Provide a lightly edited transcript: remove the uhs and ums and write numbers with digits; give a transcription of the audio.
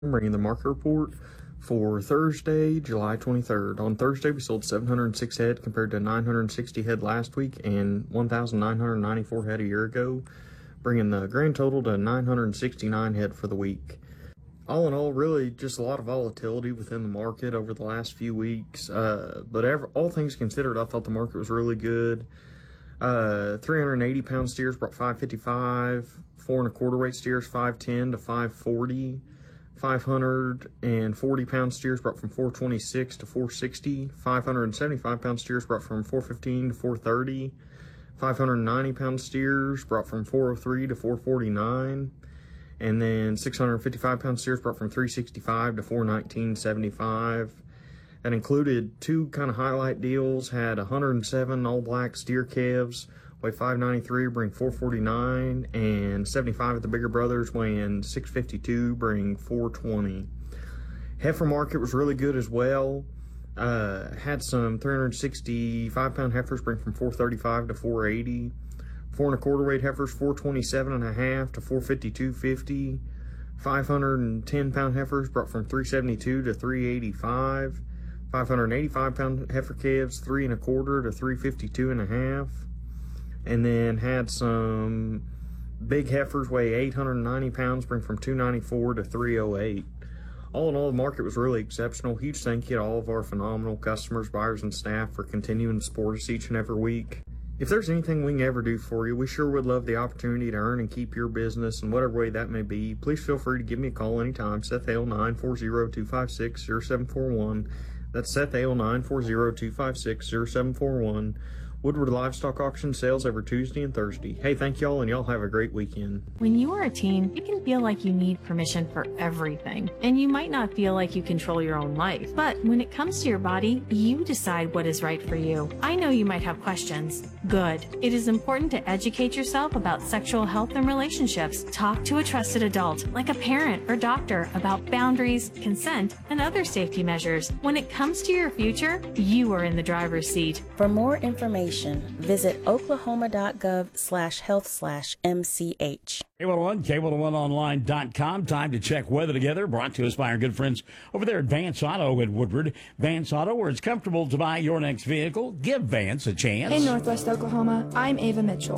I'm bringing the market report for Thursday, July 23rd. On Thursday, we sold 706 head compared to 960 head last week and 1,994 head a year ago, bringing the grand total to 969 head for the week. All in all, really just a lot of volatility within the market over the last few weeks. But all things considered, I thought the market was really good. 380 pound steers brought 555, 4 1/4 weight steers 510 to 540. 540 pound steers brought from 426 to 460. 575 pound steers brought from 415 to 430. 590 pound steers brought from 403 to 449. And then 655 pound steers brought from 365 to 419.75. That included two kind of highlight deals. Had 107 all black steer calves, weigh 593, bring 449, and 75 of the bigger brothers weighing 652, bring 420. Heifer market was really good as well. Had some 365 pound heifers bring from 435 to 480. 4 1/4 weight heifers 427.5 to 452.50. 510 pound heifers brought from 372 to 385. 585 pound heifer calves 3 1/4 to 352.5. And then had some big heifers weigh 890 pounds, bring from 294 to 308. All in all, the market was really exceptional. Huge thank you to all of our phenomenal customers, buyers, and staff for continuing to support us each and every week. If there's anything we can ever do for you, we sure would love the opportunity to earn and keep your business in whatever way that may be. Please feel free to give me a call anytime. Seth Hale, 940-256-0741. That's Seth Hale, 940-256-0741. Woodward Livestock Auction sales every Tuesday and Thursday. Hey, thank y'all, and y'all have a great weekend. When you are a teen, it can feel like you need permission for everything, and you might not feel like you control your own life. But when it comes to your body, you decide what is right for you. I know you might have questions. Good. It is important to educate yourself about sexual health and relationships. Talk to a trusted adult, like a parent or doctor, about boundaries, consent, and other safety measures. When it comes to your future, you are in the driver's seat. For more information, visit oklahoma.gov/health/MCH. K101, K101online.com. Time to check weather together. Brought to us by our good friends over there at Vance Auto at Woodward. Vance Auto, where it's comfortable to buy your next vehicle. Give Vance a chance. In Northwest Oklahoma, I'm Ava Mitchell.